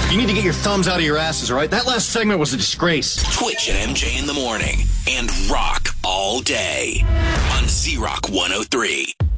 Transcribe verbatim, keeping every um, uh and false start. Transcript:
You need to get your thumbs out of your asses, all right? That last segment was a disgrace. Twitch and M J in the morning and rock all day on Z-Rock one oh three.